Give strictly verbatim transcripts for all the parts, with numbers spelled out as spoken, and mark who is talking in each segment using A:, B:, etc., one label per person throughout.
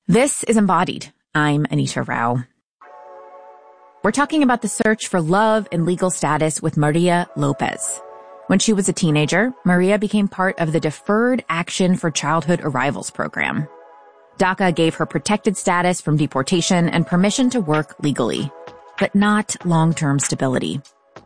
A: This is Embodied. I'm Anita Rao. We're talking about the search for love and legal status with Maria Lopez. When she was a teenager, Maria became part of the Deferred Action for Childhood Arrivals program. DACA gave her protected status from deportation and permission to work legally, but not long-term stability.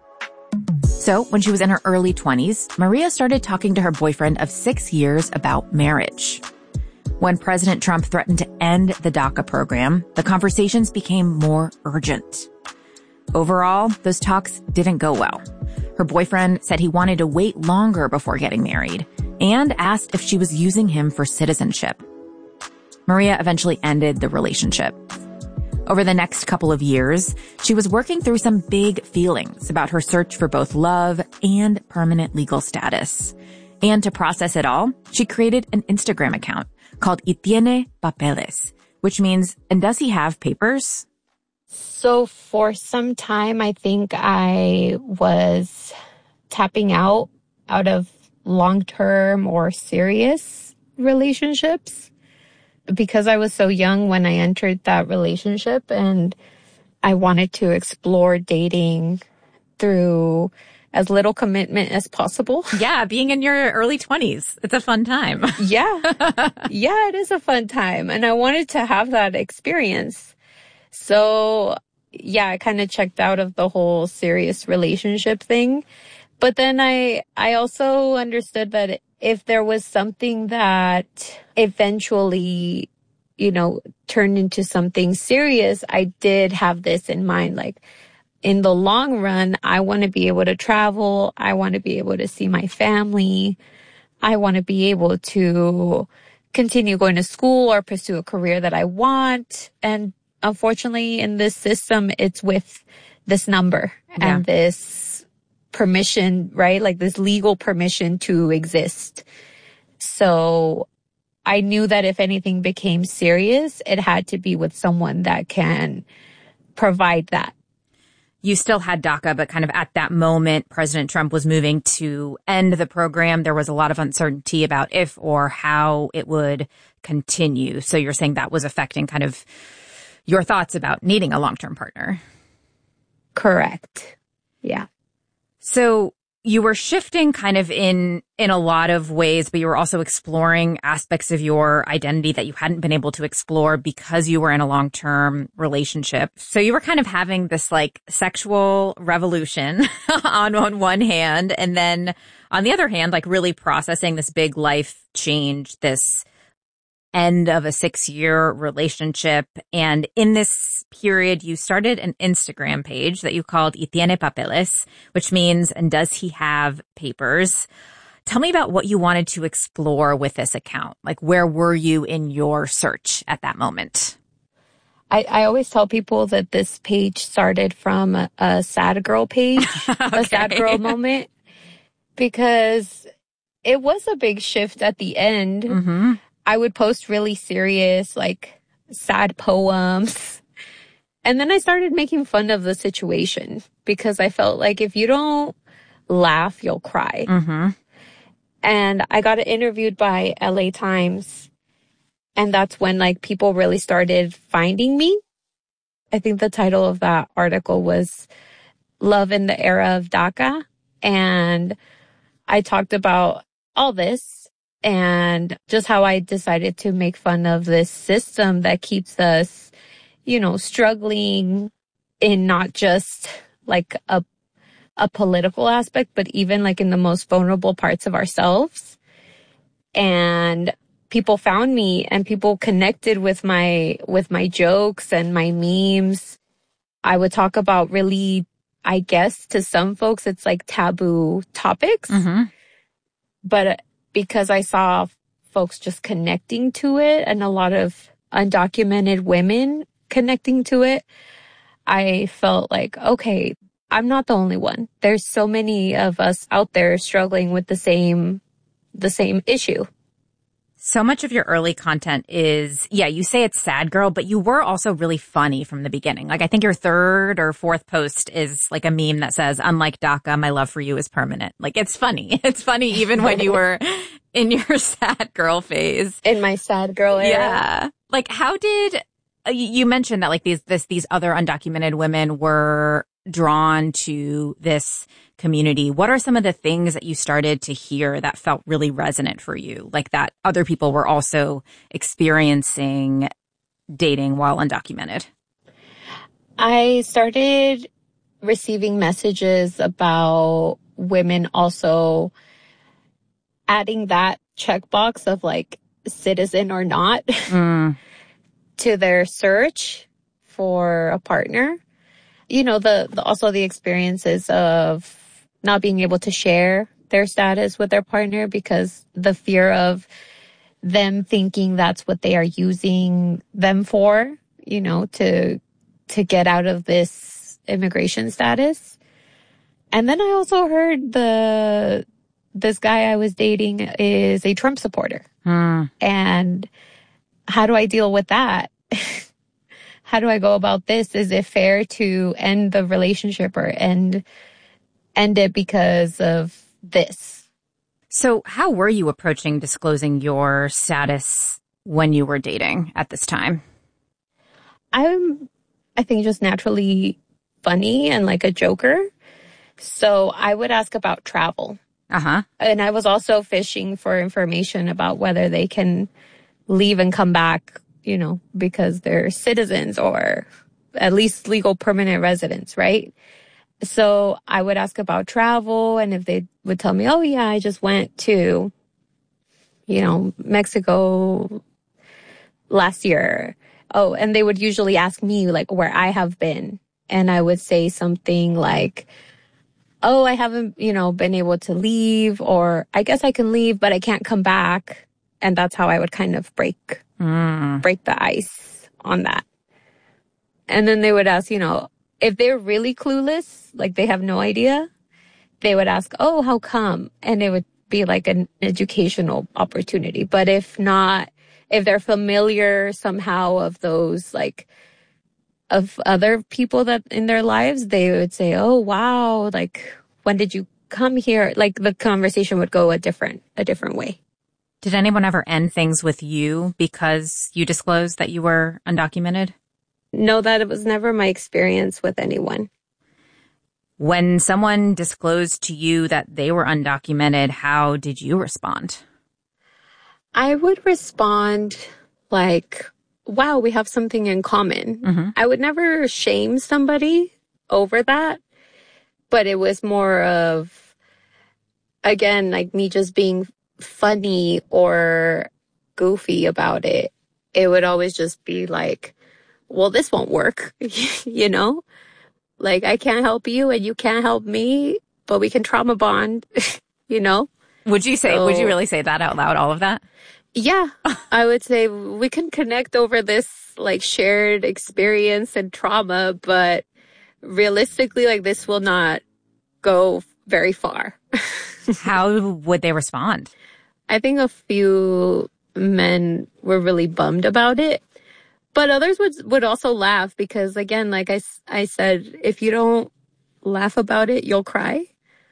A: So when she was in her early twenties, Maria started talking to her boyfriend of six years about marriage. When President Trump threatened to end the DACA program, the conversations became more urgent. Overall, those talks didn't go well. Her boyfriend said he wanted to wait longer before getting married and asked if she was using him for citizenship. Maria eventually ended the relationship. Over the next couple of years, she was working through some big feelings about her search for both love and permanent legal status. And to process it all, she created an Instagram account called Y Tiene Papeles, which means, and does he have papers?
B: So for some time, I think I was tapping out, out of long-term or serious relationships because I was so young when I entered that relationship, and I wanted to explore dating through as little commitment as possible.
A: Yeah, being in your early twenties. It's a fun time.
B: Yeah. Yeah, it is a fun time. And I wanted to have that experience. So, yeah, I kind of checked out of the whole serious relationship thing. But then I, I also understood that if there was something that eventually, you know, turned into something serious, I did have this in mind. Like, in the long run, I want to be able to travel. I want to be able to see my family. I want to be able to continue going to school or pursue a career that I want. And unfortunately, in this system, it's with this number
A: yeah.
B: and this permission, right? Like this legal permission to exist. So I knew that if anything became serious, it had to be with someone that can provide that.
A: You still had DACA, but kind of at that moment, President Trump was moving to end the program. There was a lot of uncertainty about if or how it would continue. So you're saying that was affecting kind of your thoughts about needing a long-term partner.
B: Correct. Yeah.
A: So you were shifting kind of in, in a lot of ways, but you were also exploring aspects of your identity that you hadn't been able to explore because you were in a long-term relationship. So you were kind of having this like sexual revolution on, on one hand, and then on the other hand, like really processing this big life change, this end of a six-year relationship. And in this period, you started an Instagram page that you called Y Tiene Papeles, which means, and does he have papers? Tell me about what you wanted to explore with this account. Like, where were you in your search at that moment?
B: I, I always tell people that this page started from a, a sad girl page,
A: okay.
B: a sad girl moment, because it was a big shift at the end.
A: Mm-hmm.
B: I would post really serious, like, sad poems. And then I started making fun of the situation because I felt like if you don't laugh, you'll cry.
A: Mm-hmm.
B: And I got interviewed by L A Times. And that's when, like, people really started finding me. I think the title of that article was Love in the Era of DACA. And I talked about all this. And just how I decided to make fun of this system that keeps us, you know, struggling in not just like a a political aspect, but even like in the most vulnerable parts of ourselves. And people found me and people connected with my with my jokes and my memes. I would talk about really, I guess to some folks, it's like taboo topics.
A: Mm-hmm.
B: But because I saw folks just connecting to it and a lot of undocumented women connecting to it, I felt like, okay, I'm not the only one. There's so many of us out there struggling with the same, the same issue.
A: So much of your early content is, yeah, you say it's sad girl, but you were also really funny from the beginning. Like, I think your third or fourth post is like a meme that says, unlike DACA, my love for you is permanent. Like, it's funny. It's funny even when you were in your sad girl phase.
B: In my sad girl era.
A: Yeah. Like, how did uh, you you mentioned that like these this these other undocumented women were drawn to this community? What are some of the things that you started to hear that felt really resonant for you, like that other people were also experiencing dating while undocumented?
B: I started receiving messages about women also adding that checkbox of like citizen or not
A: Mm.
B: to their search for a partner. You know, the, the also the experiences of not being able to share their status with their partner because the fear of them thinking that's what they are using them for, you know, to to get out of this immigration status. And then I also heard the this guy I was dating is a Trump supporter.
A: Mm.
B: And how do I deal with that? How do I go about this? Is it fair to end the relationship or end end it because of this?
A: So how were you approaching disclosing your status when you were dating at this time?
B: I'm, I think, just naturally funny and like a joker. So I would ask about travel.
A: Uh-huh.
B: And I was also fishing for information about whether they can leave and come back, you know, because they're citizens or at least legal permanent residents, right? So I would ask about travel, and if they would tell me, oh yeah, I just went to, you know, Mexico last year. Oh, and they would usually ask me like where I have been. And I would say something like, oh, I haven't, you know, been able to leave, or I guess I can leave, but I can't come back. And that's how I would kind of break,
A: Mm.
B: break the ice on that. And then they would ask, you know, if they're really clueless, like they have no idea, they would ask, oh, how come? And it would be like an educational opportunity. But if not, if they're familiar somehow of those, like, of other people that in their lives, they would say, oh, wow, like, when did you come here? Like the conversation would go a different, a different way.
A: Did anyone ever end things with you because you disclosed that you were undocumented?
B: No, that it was never my experience with anyone.
A: When someone disclosed to you that they were undocumented, how did you respond?
B: I would respond like, wow, we have something in common.
A: Mm-hmm.
B: I would never shame somebody over that, but it was more of, again, like me just being funny or goofy about it. It would always just be like, well, this won't work, you know? Like, I can't help you and you can't help me, but we can trauma bond, you know?
A: Would you say,
B: So,
A: would you really say that out loud, all of that?
B: Yeah, I would say we can connect over this like shared experience and trauma, but realistically, like this will not go very far.
A: How would they respond?
B: I think a few men were really bummed about it. But others would would also laugh because, again, like I, I said, if you don't laugh about it, you'll cry.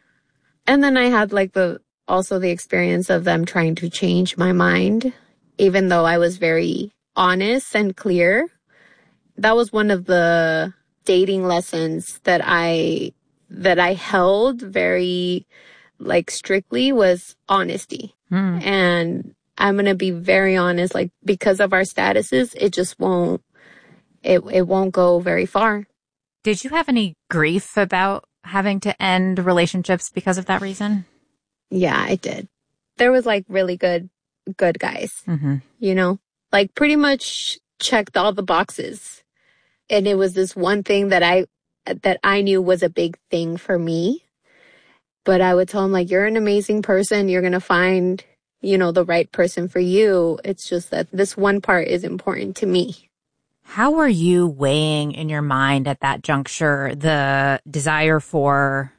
B: And then I had like the also the experience of them trying to change my mind, even though I was very honest and clear. That was one of the dating lessons that I that I held very like strictly was honesty.
A: Hmm.
B: And I'm going to be very honest, like because of our statuses, it just won't, it, it won't go very far.
A: Did you have any grief about having to end relationships because of that reason?
B: Yeah, I did. There was like really good, good guys,
A: Mm-hmm.
B: you know, like pretty much checked all the boxes. And it was this one thing that I, that I knew was a big thing for me. But I would tell him like, you're an amazing person. You're going to find, you know, the right person for you. It's just that this one part is important to me.
A: How were you weighing in your mind at that juncture the desire for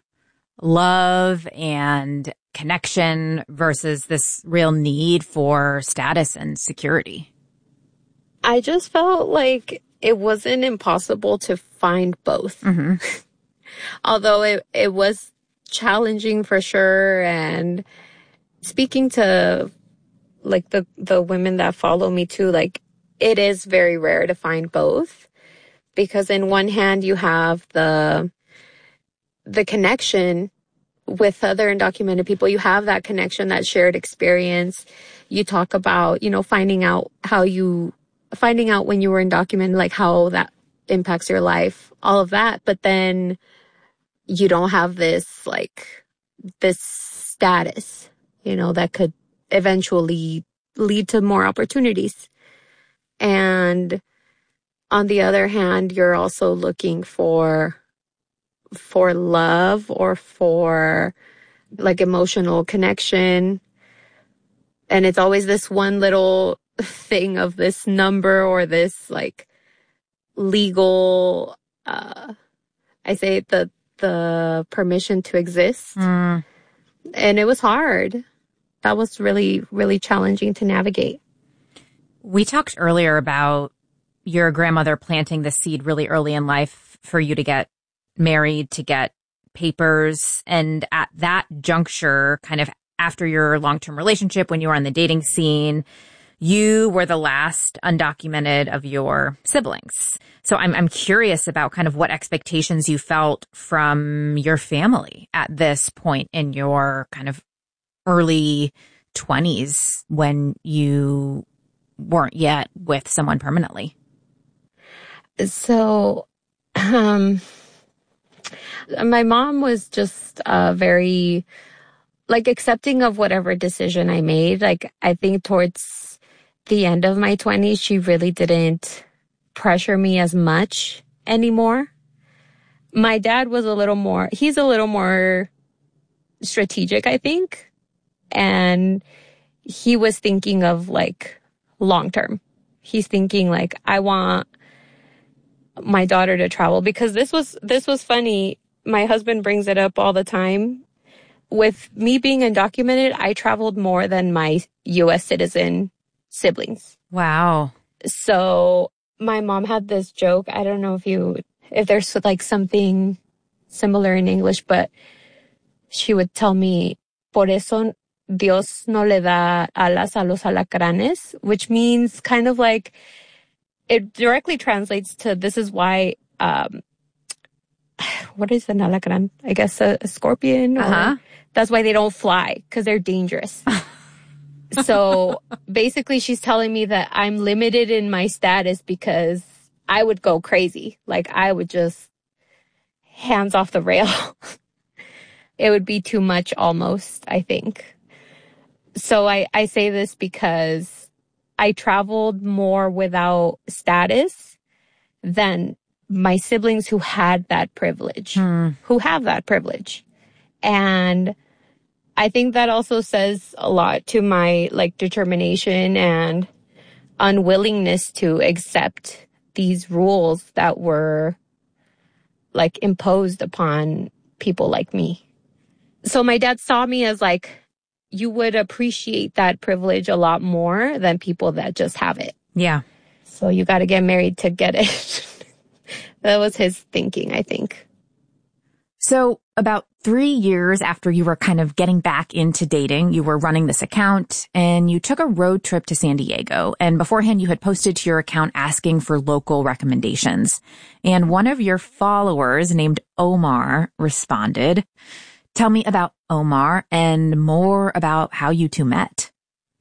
A: love and connection versus this real need for status and security?
B: I just felt like it wasn't impossible to find both.
A: Mm-hmm.
B: Although it, it was challenging for sure. And speaking to like the, the women that follow me too, like it is very rare to find both, because in one hand you have the the connection with other undocumented people. You have that connection, that shared experience. You talk about, you know, finding out how you, finding out when you were undocumented, like how that impacts your life, all of that. But then you don't have this, like, this status, you know, that could eventually lead to more opportunities. And on the other hand, you're also looking for for love or for like emotional connection. And it's always this one little thing of this number or this like legal, uh, I say the, the permission to exist. Mm. And it was hard. That was really, really challenging to navigate.
A: We talked earlier about your grandmother planting the seed really early in life for you to get married, to get papers. And at that juncture, kind of after your long-term relationship, when you were on the dating scene, you were the last undocumented of your siblings. So I'm I'm curious about kind of what expectations you felt from your family at this point in your kind of early twenties when you weren't yet with someone permanently.
B: So, um, my mom was just uh, very, like, accepting of whatever decision I made. Like, I think towards the end of my twenties, she really didn't pressure me as much anymore. My dad was a little more, he's a little more strategic, I think. And he was thinking of, like, long term. He's thinking, like, I want my daughter to travel, because this was, this was funny. My husband brings it up all the time. With me being undocumented, I traveled more than my U S citizen siblings.
A: Wow.
B: So my mom had this joke. I don't know if you, if there's like something similar in English, but she would tell me, por eso Dios no le da alas a los alacranes, which means kind of like, it directly translates to, this is why, um, what is an alacran? I guess a, a scorpion. Or, uh-huh. That's why they don't fly, because they're dangerous. So basically she's telling me that I'm limited in my status because I would go crazy. Like, I would just hands off the rail. It would be too much almost, I think. So I, I say this because I traveled more without status than my siblings who had that privilege, hmm. who have that privilege. And I think that also says a lot to my like determination and unwillingness to accept these rules that were like imposed upon people like me. So my dad saw me as like, you would appreciate that privilege a lot more than people that just have it.
A: Yeah.
B: So you got to get married to get it. That was his thinking, I think.
A: So about three years after you were kind of getting back into dating, you were running this account and you took a road trip to San Diego. And beforehand, you had posted to your account asking for local recommendations. And one of your followers named Omar responded. Tell me about Omar and more about how you two met.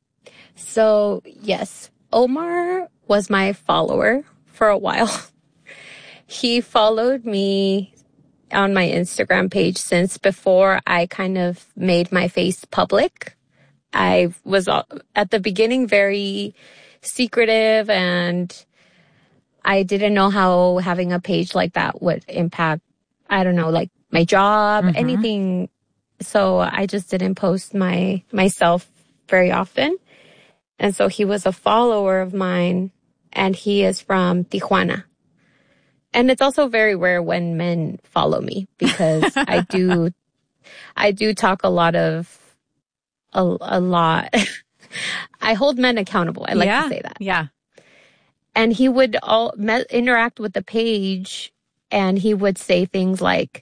B: So, yes, Omar was my follower for a while. He followed me on my Instagram page since before I kind of made my face public. I was at the beginning very secretive, and I didn't know how having a page like that would impact, I don't know, like my job, mm-hmm. anything. So I just didn't post my myself very often. And so he was a follower of mine, and he is from Tijuana. And it's also very rare when men follow me, because I do, I do talk a lot of, a, a lot. I hold men accountable. I like
A: yeah,
B: to say that.
A: Yeah.
B: And he would all me- interact with the page, and he would say things like,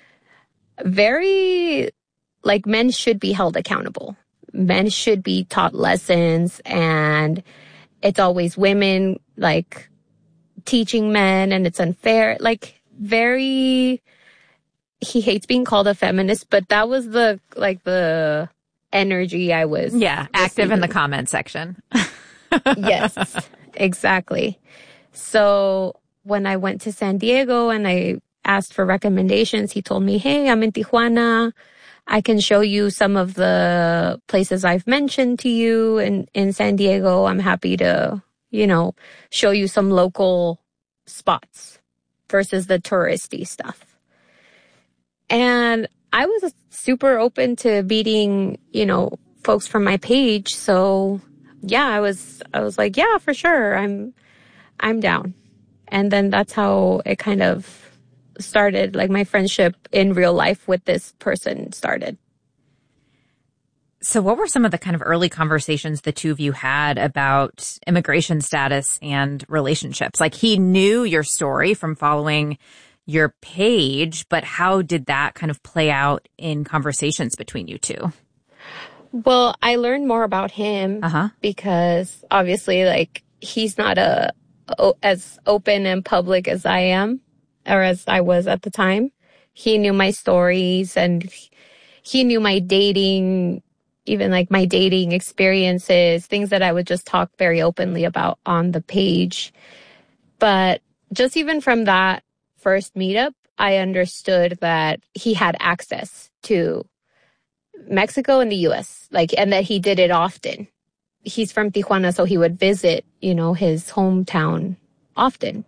B: very, like, men should be held accountable. Men should be taught lessons, and it's always women, like, teaching men, and it's unfair. Like, very, he hates being called a feminist, but that was the, like, the energy I was.
A: Yeah, active in the
B: receiving.
A: comment section.
B: Yes, exactly. So when I went to San Diego and I asked for recommendations, he told me, hey, I'm in Tijuana. I can show you some of the places I've mentioned to you in, in San Diego. I'm happy to, you know, show you some local spots versus the touristy stuff. And I was super open to meeting, you know, folks from my page. So yeah, I was, I was like, yeah, for sure. I'm, I'm down. And then that's how it kind of started, like my friendship in real life with this person started.
A: So what were some of the kind of early conversations the two of you had about immigration status and relationships? Like, he knew your story from following your page, but how did that kind of play out in conversations between you two?
B: Well, I learned more about him
A: uh-huh.
B: because obviously, like, he's not a, a as open and public as I am, or as I was at the time. He knew my stories, and he knew my dating, even like my dating experiences, things that I would just talk very openly about on the page. But just even from that first meetup, I understood that he had access to Mexico and the U S, like, and that he did it often. He's from Tijuana, so he would visit, you know, his hometown often.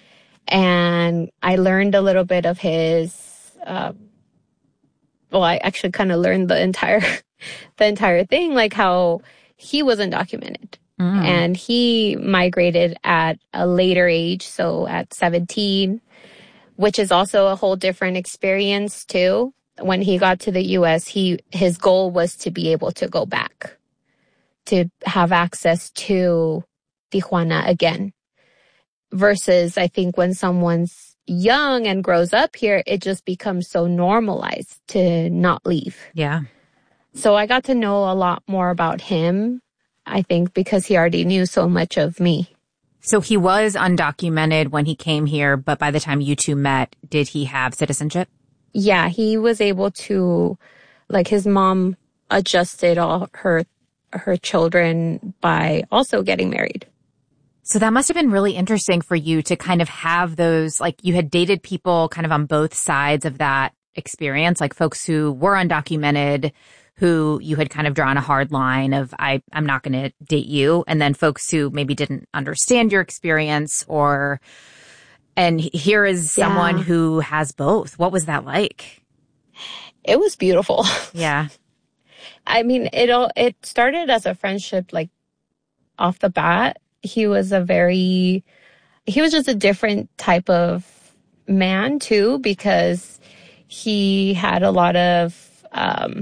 B: And I learned a little bit of his, um, well, I actually kind of learned the entire, the entire thing, like how he was undocumented. Mm. And he migrated at a later age, so at seventeen, which is also a whole different experience too. When he got to the U S, he, his goal was to be able to go back, to have access to Tijuana again. Versus, I think when someone's young and grows up here, it just becomes so normalized to not leave.
A: Yeah.
B: So I got to know a lot more about him, I think, because he already knew so much of me.
A: So he was undocumented when he came here, but by the time you two met, did he have citizenship?
B: Yeah, he was able to, like, his mom adjusted all her her children by also getting married.
A: So that must have been really interesting for you to kind of have those, like, you had dated people kind of on both sides of that experience, like folks who were undocumented, who you had kind of drawn a hard line of, I, I'm not going to date you. And then folks who maybe didn't understand your experience, or, and here is someone
B: yeah.
A: who has both. What was that like?
B: It was beautiful.
A: Yeah.
B: I mean, it all, it started as a friendship, like, off the bat. He was a very, he was just a different type of man too, because he had a lot of, um,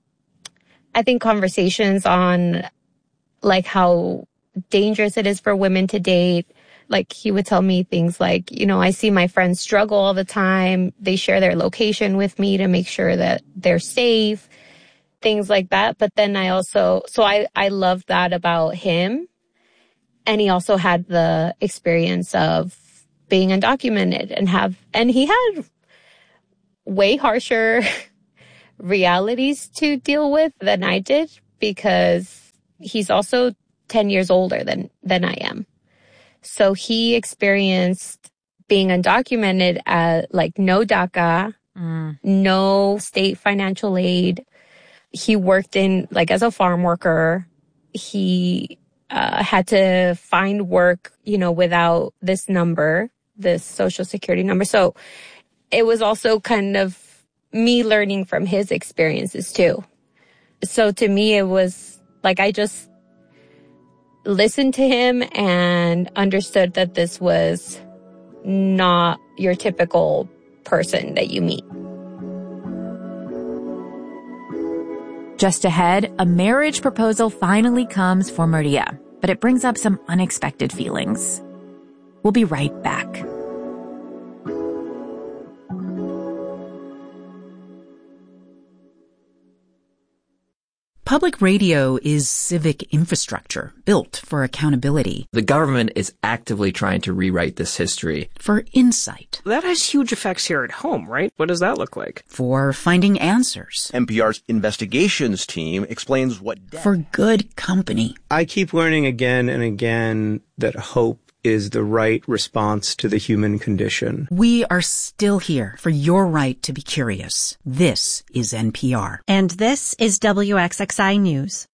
B: I think conversations on like how dangerous it is for women to date. Like, he would tell me things like, you know, I see my friends struggle all the time. They share their location with me to make sure that they're safe, things like that. But then I also, so I, I love that about him. And he also had the experience of being undocumented and have, and he had way harsher realities to deal with than I did, because he's also ten years older than, than I am. So he experienced being undocumented at, like, no DACA, mm. no state financial aid. He worked in, like, as a farm worker. He uh, had to find work, you know, without this number, this social security number. So it was also kind of me learning from his experiences too. So to me, it was like, I just listened to him and understood that this was not your typical person that you meet.
A: Just ahead, a marriage proposal finally comes for Maria, but it brings up some unexpected feelings. We'll be right back.
C: Public radio is civic infrastructure built for accountability.
D: The government is actively trying to rewrite this history.
C: For insight.
E: That has huge effects here at home, right? What does that look like?
C: For finding answers.
F: N P R's investigations team explains what... Death-
C: For good company.
G: I keep learning again and again that hope is the right response to the human condition.
C: We are still here for your right to be curious. This is N P R.
H: And this is W X X I News.